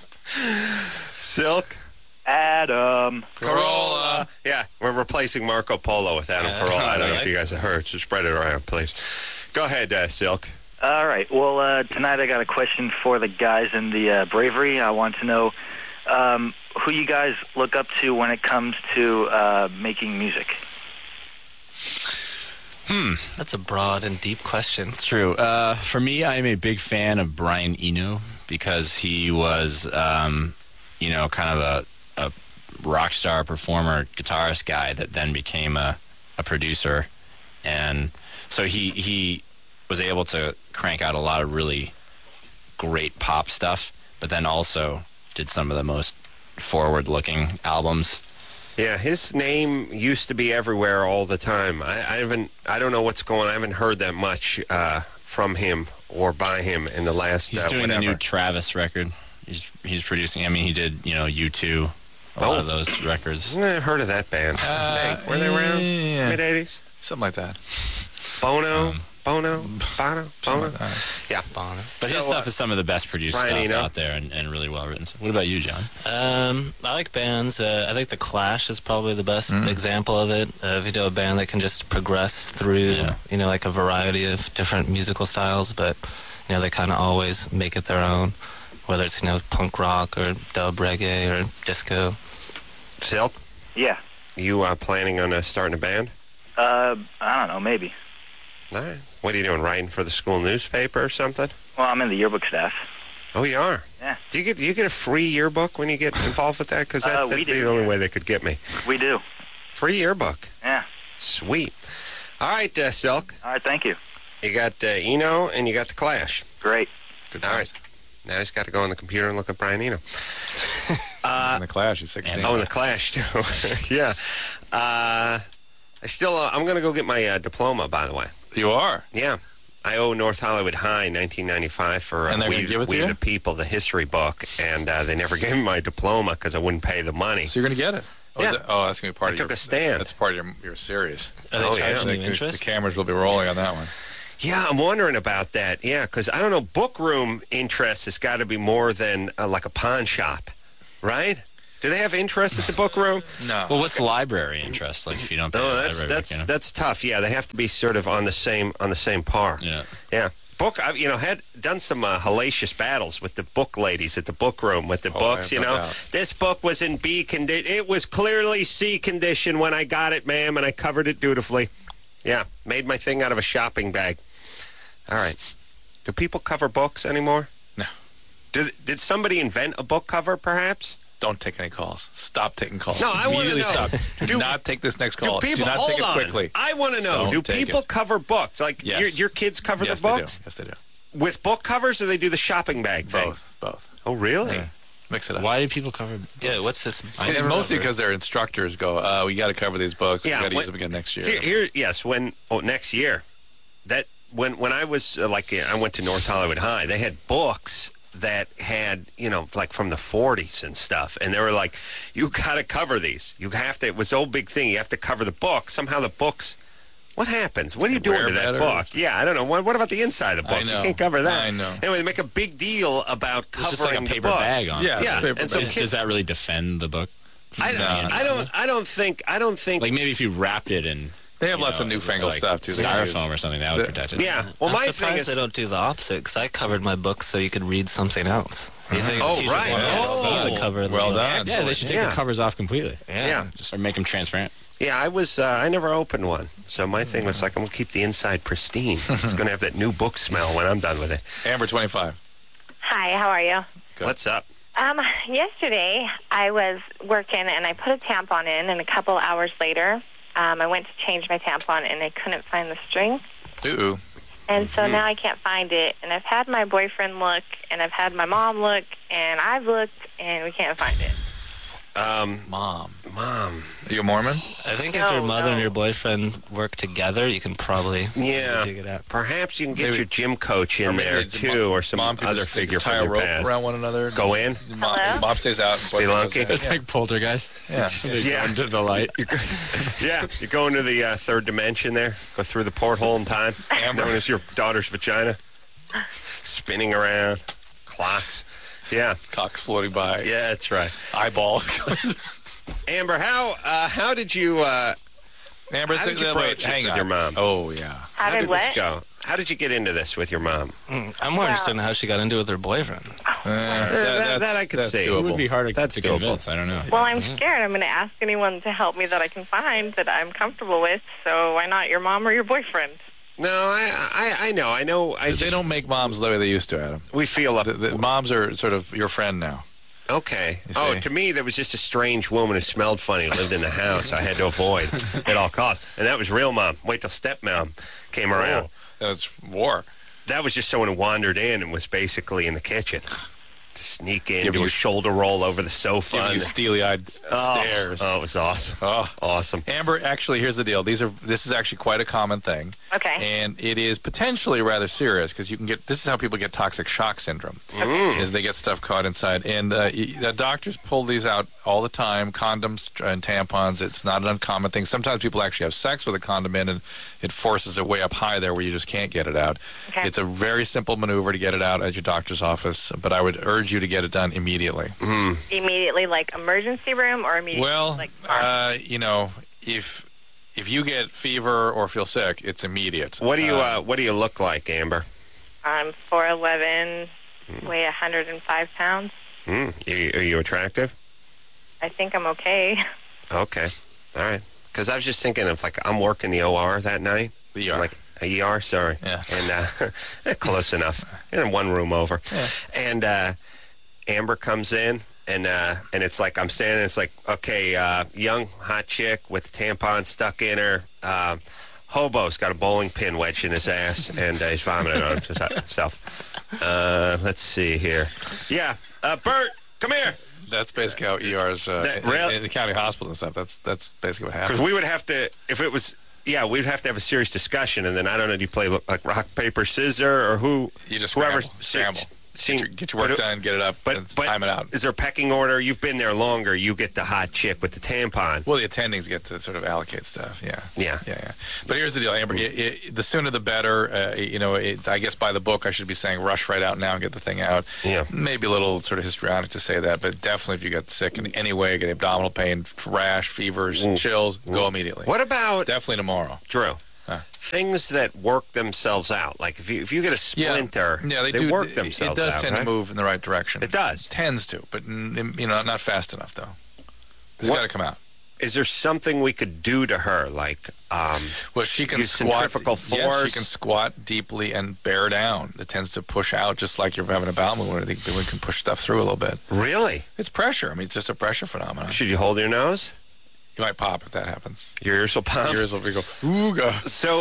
Silk.
Adam
Carolla. Yeah, we're replacing Marco Polo with Adam Carolla. I don't know if you guys have heard, so spread it around, please. Go ahead, Silk.
All right. Well, tonight I got a question for the guys in the Bravery. I want to know who you guys look up to when it comes to making music.
That's a broad and deep question.
It's true. For me, I'm a big fan of Brian Eno because he was, kind of a rock star, performer, guitarist guy that then became a producer. And so he was able to crank out a lot of really great pop stuff, but then also did some of the most forward-looking albums.
Yeah, his name used to be everywhere all the time. I don't know what's going on. I haven't heard that much from him or by him in the last
He's doing the new Travis record. He's producing. I mean, he did, U2, a lot of those records.
I've heard of that band. Were they around? Mid-'80s?
Something like that.
Bono? Bono? Yeah,
Bono. But his stuff is some of the best produced stuff out there and really well written. So what about you, John?
I like bands. I think The Clash is probably the best example of it. If you do a band that can just progress through, like a variety of different musical styles, but, they kind of always make it their own. Whether it's, punk rock or dub reggae or disco.
Silk?
Yeah.
You planning on starting a band?
I don't know, maybe.
All right. What are you doing, writing for the school newspaper or something?
Well, I'm in the yearbook staff.
Oh, you are?
Yeah.
Do you get a free yearbook when you get involved with that? Because that'd be the only way they could get me.
We do.
Free yearbook?
Yeah.
Sweet. All right, Silk.
All right, thank you.
You got Eno and you got The Clash.
Great.
Good
times. All right. Now he's got to go on the computer and look at Brian Eno.
In the Clash, he's 16.
Oh, in the Clash, too. Yeah. I'm going to go get my diploma, by the way.
You are?
Yeah. I owe North Hollywood High 1995 for
and they're
We,
gonna give it to
we
you?
the People, the history book, and they never gave me my diploma because I wouldn't pay the money.
So you're going to get it? Oh,
yeah.
that's going to be part of your...
I took a stand.
That's part of your series.
Are they charging you interest?
The cameras will be rolling on that one.
Yeah, I'm wondering about that. Yeah, because I don't know, book room interest has got to be more than like a pawn shop, right? Do they have interest at the book room?
No.
Well, what's library interest? Like if you don't pay the library,
that's tough. Yeah, they have to be sort of on the same par.
Yeah.
Yeah. Book, I've had done some hellacious battles with the book ladies at the book room with the books. This book was in B condition. It was clearly C condition when I got it, ma'am, and I covered it dutifully. Yeah, made my thing out of a shopping bag. All right. Do people cover books anymore?
No.
Did somebody invent a book cover, perhaps?
Don't take any calls. Stop taking calls.
No, I want to know.
Stop. Do not take this next call.
Do not
take it quickly.
I want to know. Do people cover books? Like your kids cover the books?
Yes, they do.
With book covers, or they do the shopping bag thing?
Both.
Oh, really?
Yeah. Mix it up.
Why do people cover?
Yeah, what's this?
Mostly because their instructors go, we got to cover these books.
Yeah,
we got to use them again next year.
Next year. That when I was I went to North Hollywood High, they had books that had, like from the 40s and stuff. And they were like, you got to cover these. You have to. It was the whole big thing. You have to cover the book. Somehow the books, what happens? What are you doing to that book? Yeah, I don't know. What about the inside of the book? You can't cover that.
I know.
Anyway, they make a big deal about covering
just like a paper
the book.
bag on it.
Yeah.
And so does that really defend the book?
I don't think.
Like maybe if you wrapped it in.
They have lots of newfangled stuff, too.
Styrofoam or something, that would protect it.
Yeah. Well,
I'm
my
surprised
thing is...
they don't do the opposite, because I covered my book so you could read something else.
Right.
The cover.
Well done.
Yeah, they should take the covers off completely.
Yeah.
Or make them transparent.
Yeah, I never opened one. So my thing was like, I'm going to keep the inside pristine. It's going to have that new book smell when I'm done with it.
Amber, 25.
Hi, how are you?
Good. What's up?
Yesterday, I was working, and I put a tampon in, and a couple hours later, I went to change my tampon, and I couldn't find the string.
Ooh.
And so now I can't find it. And I've had my boyfriend look, and I've had my mom look, and I've looked, and we can't find it.
Mom.
Are
you a Mormon?
I think if your mother and your boyfriend work together, you can probably dig it out.
Perhaps you can get your gym coach in there, too, or some other figure
tie
from
a
your
rope
past.
around one another.
Go in?
Mom stays out.
Spelunky?
It's like Poltergeist.
Yeah.
Into the light.
Yeah, you go into the third dimension there, go through the porthole in time, known as your daughter's vagina, spinning around, clocks. Yeah.
Cocks floating by.
Yeah, that's right.
Eyeballs.
Amber, how did you...
Amber,
how did you approach this with your mom?
Oh, yeah.
How did
this go? How did you get into this with your mom?
I'm more interested in how she got into it with her boyfriend.
That I could see.
It would be harder
That's
to
doable.
convince. I don't know.
Well, I'm scared. I'm going to ask anyone to help me that I can find that I'm comfortable with, so why not your mom or your boyfriend?
No, I know.
They don't make moms the way they used to, Adam.
We feel up.
The moms are sort of your friend now.
Okay. Oh, to me, there was just a strange woman who smelled funny, lived in the house. I had to avoid at all costs. And that was real mom. Wait till stepmom came around.
That's war.
That was just someone who wandered in and was basically in the kitchen. To sneak in, do a shoulder roll over the sofa.
Giving you steely-eyed stares.
Oh, it was awesome.
Oh,
awesome.
Amber, actually, here's the deal. This is actually quite a common thing.
Okay.
And it is potentially rather serious because this is how people get toxic shock syndrome. Is they get stuff caught inside. And doctors pull these out all the time, condoms and tampons. It's not an uncommon thing. Sometimes people actually have sex with a condom in, and it forces it way up high there where you just can't get it out.
Okay.
It's a very simple maneuver to get it out at your doctor's office, but I would urge you to get it done immediately.
Immediately, like emergency room, or immediately?
Well,
like
if you get fever or feel sick, it's immediate.
What do you look like, Amber?
I'm 4'11", weigh 105 pounds.
Are you attractive?
I think I'm okay.
Okay. All right. Because I was just thinking of, like, I'm working the OR that night.
The ER.
Like, ER, sorry.
Yeah.
And close enough. In one room over.
Yeah.
And Amber comes in, and it's like I'm standing, it's like, okay, young, hot chick with tampon stuck in her, hobo's got a bowling pin wedged in his ass, and he's vomiting on himself. Let's see here. Yeah, Bert, come here.
That's basically how ERs in the county hospital and stuff. That's basically what happens.
Because we would have to, if it was, we'd have to have a serious discussion, and then I don't know, do you play like rock, paper, scissors, or who?
You just
whoever
scramble. Get your work done, get it up, and time it out.
Is there a pecking order? You've been there longer. You get the hot chick with the tampon.
Well, the attendings get to sort of allocate stuff. Yeah. But here's the deal, Amber. The sooner the better. I guess by the book, I should be saying rush right out now and get the thing out.
Yeah.
Maybe a little sort of histrionic to say that, but definitely if you get sick in any way, get abdominal pain, rash, fevers, chills, go immediately.
What about
definitely tomorrow,
Drew? Things that work themselves out, like if you get a splinter, they work themselves out.
It does tend to move in the right direction.
It does.
Tends to, but not fast enough though. It's got to come out.
Is there something we could do to her, like
well, she can
use
squat.
Centrifugal force?
Yes, she can squat deeply and bear down. It tends to push out, just like you're having a bowel movement. I think we can push stuff through a little bit.
Really?
It's pressure. I mean, it's just a pressure phenomenon.
Should you hold your nose?
You might pop if that happens.
Your ears will pop?
Your ears will go, ooga.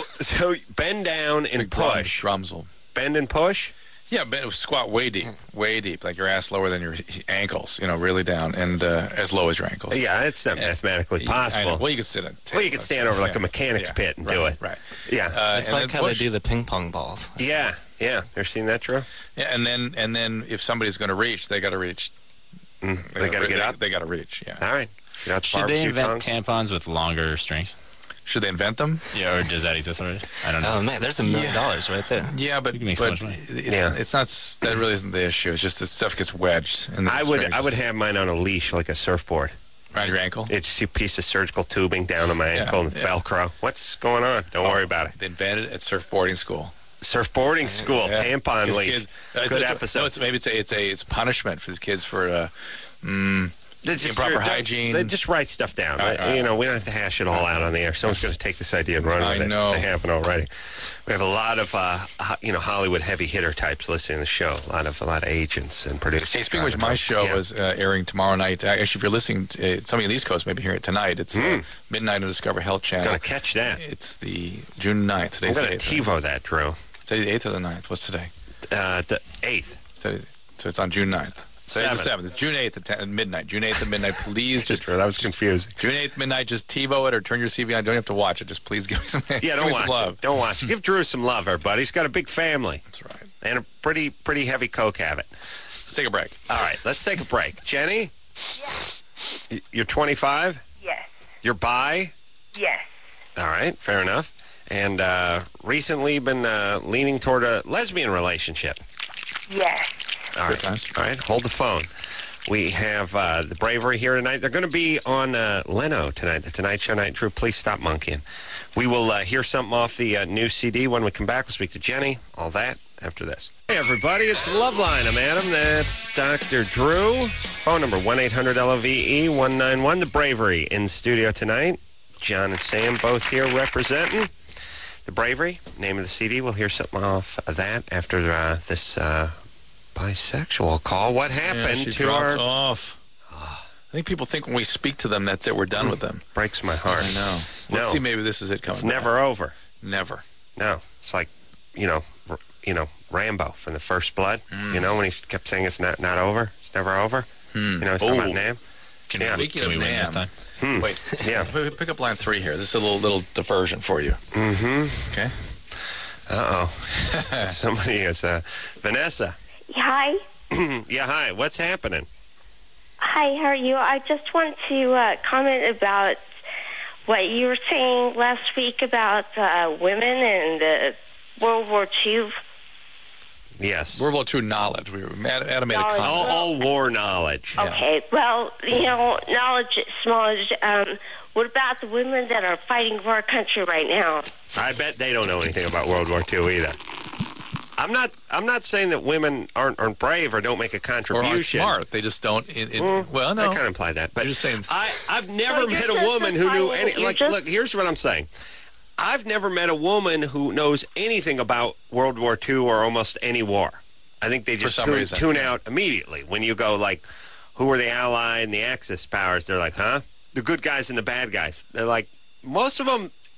So bend down and push.
Drums will.
Bend and push?
Yeah, squat way deep, like your ass lower than your ankles, really down, and as low as your ankles.
Yeah, it's not mathematically possible.
Well, you could sit on.
Well, you could stand over like a mechanic's pit and do it.
Right.
Yeah.
It's like how they do the ping pong balls.
Yeah. Ever seen that, Drew?
Yeah, and then if somebody's going to reach, they got to reach.
They got to get up?
They got to reach, yeah.
All right.
Should they invent tampons with longer strings?
Should they invent them?
Yeah, or does that exist already? I don't know.
Oh, man, there's $1 million right there.
Yeah, but
you can make so much money.
It's not. That really isn't the issue. It's just the stuff gets wedged. And
I would have mine on a leash, like a surfboard.
Around your ankle?
It's a piece of surgical tubing down on my ankle and Velcro. What's going on? Don't worry about it.
They invented it at surfboarding school.
Surfboarding school, tampon leash. Good episode.
Maybe it's punishment for the kids for improper hygiene.
They just write stuff down. We don't have to hash it all out on the air. Someone's going to take this idea and run with it.
I know.
They haven't already. We have a lot of Hollywood heavy hitter types listening to the show. A lot of agents and producers.
Hey, speaking of which, my show is airing tomorrow night. Actually, if you're listening to somebody on the East Coast, maybe hear it tonight. It's midnight on Discover Health Channel.
Got to catch that.
It's the June 9th. Today's
I'm going to TiVo that, Drew.
Today's the 8th or the 9th? What's today?
The 8th.
So it's on June 9th. Today's the 7th. It's June 8th at midnight. June 8th at midnight. Please just...
That was confusing.
June 8th midnight, just TiVo it or turn your CV on. Don't have to watch it. Just please give me some love.
Don't watch it. Give Drew some love, everybody. He's got a big family.
That's right.
And a pretty heavy coke habit.
Let's take a break.
All right, let's take a break. Jenny?
Yes.
You're 25?
Yes.
You're bi?
Yes.
All right, fair enough. And recently been leaning toward a lesbian relationship?
Yes.
All right, hold the phone. We have the Bravery here tonight. They're going to be on Leno tonight, the Tonight Show night. Drew, please stop monkeying. We will hear something off the new CD when we come back. We'll speak to Jenny, all that, after this. Hey, everybody, it's the Love Line. I'm Adam. That's Dr. Drew. Phone number 1-800-LOVE-191. The Bravery in studio tonight. John and Sam both here representing the Bravery. Name of the CD. We'll hear something off of that after this bisexual call. What happened
she
to
dropped
our...
off. I think people think when we speak to them, that's it. We're done with them.
Breaks my heart.
I know. Let's see. Maybe this is it coming.
It's never over.
Never.
No. It's like, Rambo from the First Blood. When he kept saying it's not over. It's never over. He's talking about Nam.
Speaking of Nam,
this time?
Wait.
Yeah.
Pick up line 3 here. This is a little diversion for you.
Mm-hmm.
Okay.
Uh-oh. Somebody is Vanessa.
Hi.
Yeah, hi. What's happening?
Hi, how are you? I just want to comment about what you were saying last week about women and World War II.
Yes.
World War II knowledge. Adam made a comment.
All war knowledge.
Okay. Well, knowledge is knowledge. What about the women that are fighting for our country right now?
I bet they don't know anything about World War II either. I'm not saying that women aren't brave or don't make a contribution.
Or aren't smart. They just don't. Well, no.
I kind of imply that. But
you're just saying.
I've never met a woman who knew any. Look, here's what I'm saying. I've never met a woman who knows anything about World War II or almost any war. I think they just tune out immediately when you go like, who were the Allied and the Axis powers? They're like, huh? The good guys and the bad guys. They're like, most of them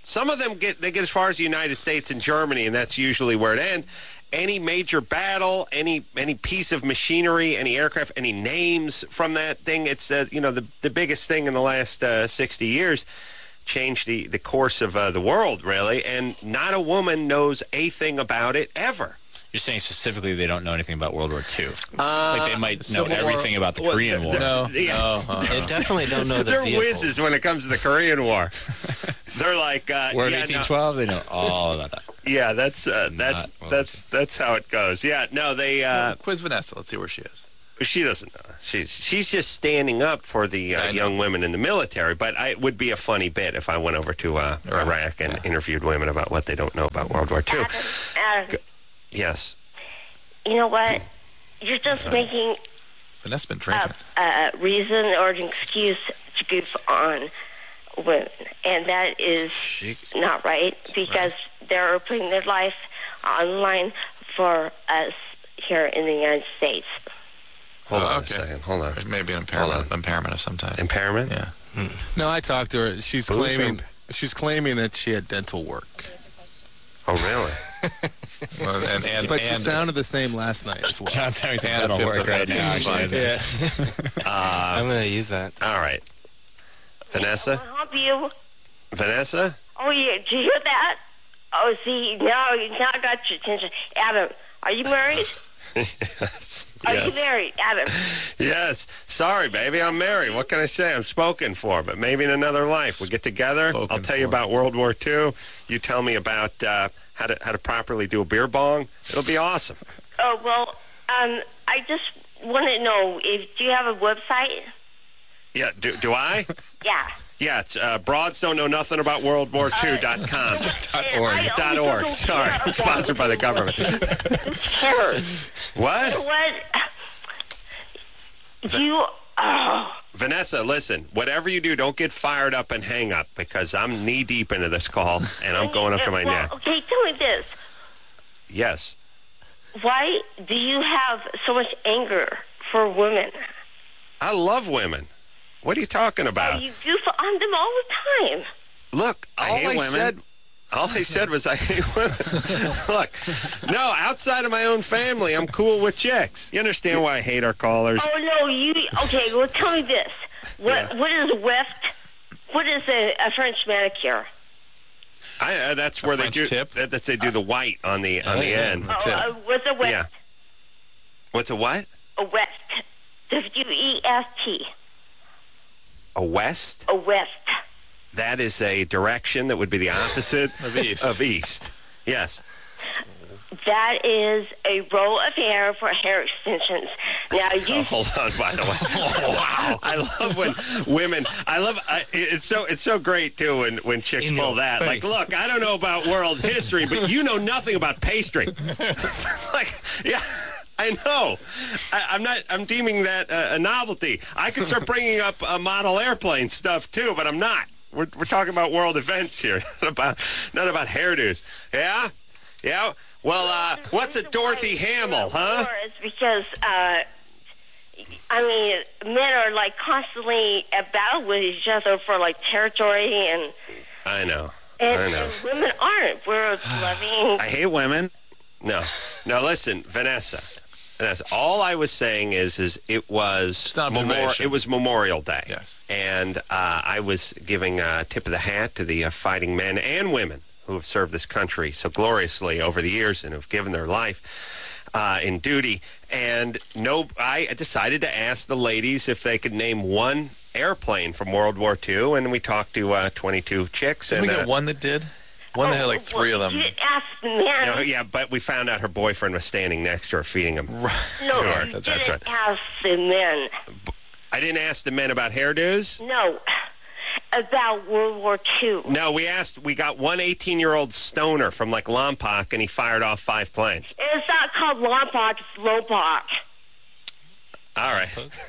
Some of them get as far as the United States and Germany, and that's usually where it ends. Any major battle, any piece of machinery, any aircraft, any names from that thing, it's the biggest thing in the last 60 years. Changed the course of the world, really, and not a woman knows a thing about it ever.
You're saying specifically they don't know anything about World War II. Like they might know everything about the Korean War.
No.
They definitely don't know the
They're
vehicles.
whizzes when it comes to the Korean War. They're like
War of 1812. They know all about that.
Yeah, that's how it goes. Yeah, no, they
quiz Vanessa. Let's see where she is.
She doesn't know. She's just standing up for the young women in the military. But it would be a funny bit if I went over to Iraq and interviewed women about what they don't know about World War II.
Adam,
yes.
you know what? You're just making
Vanessa's been drinking.
a reason or an excuse to goof on women, and that is not right because they're putting their life on the line for us here in the United States.
Hold on a second. Hold on.
There may be an impairment of some type.
Impairment?
Yeah.
No, I talked to her. She's claiming that she had dental work.
Oh, really?
But she sounded the same last night as well.
John's having some dental work right now.
I'm going to use that.
All right. Vanessa?
I'll help you.
Vanessa?
Oh, yeah. Did you hear that? Oh, see, now I got your attention. Adam, are you married?
Yes.
Are you married, Adam?
Yes. Sorry, baby. I'm married. What can I say? I'm spoken for, but maybe in another life. We'll get together. I'll tell you about World War II. You tell me about how to properly do a beer bong. It'll be awesome.
Oh, well, I just want to know, do you have a website?
Yeah. Do I?
Yeah.
Yeah, it's broads don't know nothing about World War II.com. .org. Sorry, sponsored by the government.
Who cares?
What?
You know what? You. Oh.
Vanessa, listen. Whatever you do, don't get fired up and hang up because I'm knee deep into this call and I'm going up to my neck.
Okay, tell me this.
Yes.
Why do you have so much anger for women?
I love women. What are you talking about?
You goof on them all the time.
Look, all I said was I hate women. Look, no, outside of my own family, I'm cool with chicks. You understand why I hate our callers?
Oh, no, okay, well, tell me this. What is weft? What is a French manicure?
That's where they do they do the white on the end.
What's a weft?
Yeah. What's a what?
A weft. W-E-S-T.
A west?
A west.
That is a direction that would be the opposite
of
east. Yes.
That is a roll of hair for hair extensions. Now you
hold on. By the way, wow! I love when women. It's so great too when chicks pull that. Face. Like, look, I don't know about world history, but you know nothing about pastry. Like, yeah. I know. I'm deeming that a novelty. I could start bringing up model airplane stuff too, but I'm not. We're talking about world events here, not about hairdos. Yeah, yeah. Well, what's a Dorothy Hamill, huh?
It's because men are like constantly at battle with each other for like territory and.
I know.
And women aren't. We're loving.
I hate women. No. Listen, Vanessa. All I was saying is it was Memorial Day.
Yes.
And I was giving a tip of the hat to the fighting men and women who have served this country so gloriously over the years and have given their life in duty. And I decided to ask the ladies if they could name one airplane from World War II, and we talked to 22 chicks.
Did we get one that did? One that had like three of them.
You asked the man.
No, yeah, but we found out her boyfriend was standing next to her, feeding him.
No, you
That's
didn't
right.
ask the men.
I didn't ask the men about hairdos?
No, about World War II.
No, we got one 18-year-old stoner from like Lompoc, and he fired off 5 planes.
It's not called Lompoc, it's Lompoc.
All right.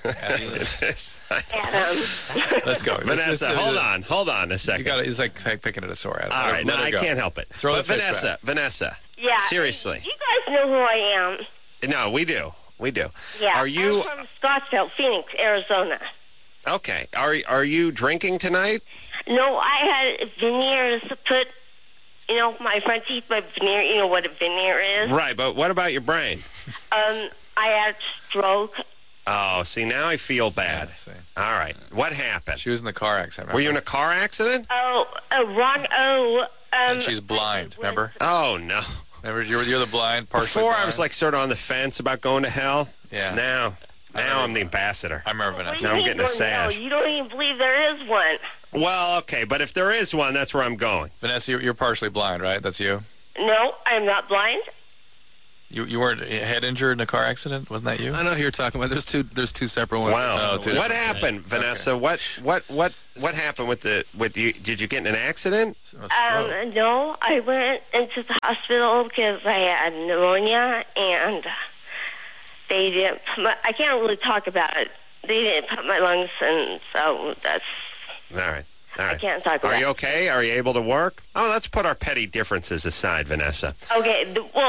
Let's go.
Vanessa, hold on a second.
It's like picking at a sore.
All right, no, I can't help it. But Vanessa.
Yeah.
Seriously.
You guys know who I am.
No, we do.
Yeah.
Are you
I'm from Scottsdale, Phoenix, Arizona.
Okay. Are you drinking tonight?
No, I had veneers put, my front teeth, my veneer, what a veneer is.
Right, but what about your brain?
I had stroke.
Oh, see, now I feel bad. All right. What happened?
She was in the car accident.
Were you in a car accident?
Oh, wrong. Oh,
and she's blind, remember?
Oh, no.
Remember, you're the blind, partially
Before
blind?
I was like sort of on the fence about going to hell.
Yeah.
Now I'm the ambassador.
I remember Vanessa.
Now I'm getting a sash.
You don't even believe there is one.
Well, okay, but if there is one, that's where I'm going.
Vanessa, you're partially blind, right? That's you?
No, I'm not blind.
You weren't head injured in a car accident? Wasn't that you?
I know who you're talking about. There's two separate ones.
Wow. What happened, Vanessa? Okay. What happened with you? Did you get in an accident?
No, I went into the hospital because I had pneumonia, and they didn't. I can't really talk about it. They didn't pump my lungs, and so that's.
All right.
I can't talk about it.
Are you okay? Are you able to work? Oh, let's put our petty differences aside, Vanessa.
Okay.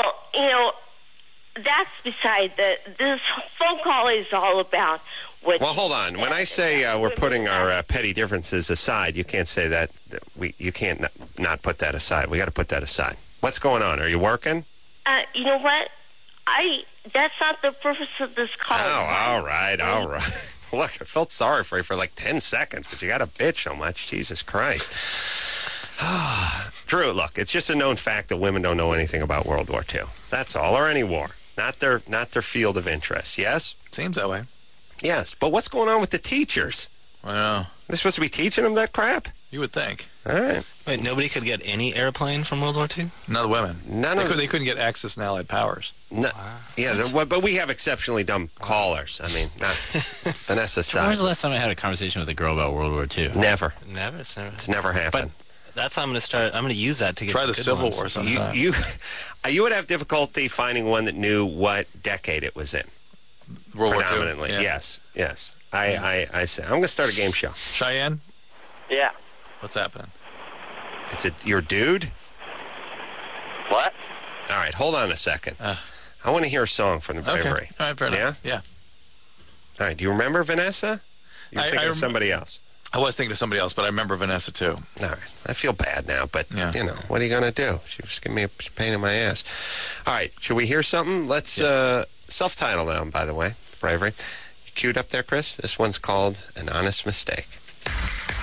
That's beside this phone call is all about what.
Well, hold on. When I say we're putting our petty differences aside, you can't say that. You can't not put that aside. We got to put that aside. What's going on? Are you working?
You know what? That's not the purpose of this call.
Oh, all right. Look, I felt sorry for you for like 10 seconds, but you got to bitch so much. Jesus Christ. Drew, look, it's just a known fact that women don't know anything about World War II. That's all, or any war. Not their field of interest. Yes?
Seems that way.
Yes, but what's going on with the teachers?
I don't know.
They're supposed to be teaching them that crap?
You would think.
All right.
Wait, nobody could get any airplane from World War II?
None of the women. They couldn't get access to Allied powers.
No, yeah, but we have exceptionally dumb callers. I mean, not Vanessa's side.
When was the last time I had a conversation with a girl about World War II?
Never.
It's
never happened.
But that's how I'm going to start. I'm going to use that to get
try the
good
Civil
ones.
War sometime.
You would have difficulty finding one that knew what decade it was in.
World War II.
Predominantly,
yeah.
yes. I say I'm going to start a game show.
Cheyenne?
Yeah.
What's happening?
It's your dude?
What?
All right, hold on a second. I want to hear a song from the Bravery.
Okay. All right, fair enough. Yeah?
All right, do you remember Vanessa? You're thinking of somebody else.
I was thinking of somebody else, but I remember Vanessa, too.
All right. I feel bad now, but, what are you going to do? She was giving me a pain in my ass. All right, should we hear something? Let's self-title them, by the way, Bravery. You queued up there, Chris? This one's called An Honest Mistake.